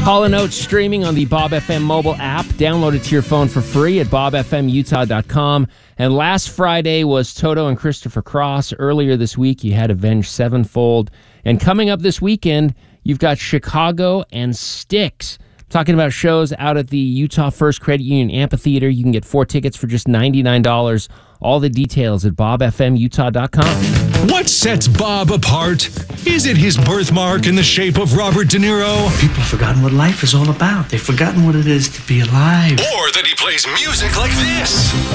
Hall & Oates streaming on the Bob FM mobile app. Download it to your phone for free at bobfmutah.com. And last Friday was Toto and Christopher Cross. Earlier this week, you had Avenged Sevenfold. And coming up this weekend, you've got Chicago and Styx. Talking about shows out at the Utah First Credit Union Amphitheater. You can get 4 tickets for just $99. All the details at bobfmutah.com. What sets Bob apart? Is it his birthmark in the shape of Robert De Niro? People have forgotten what life is all about. They've forgotten what it is to be alive. Or that he plays music like this?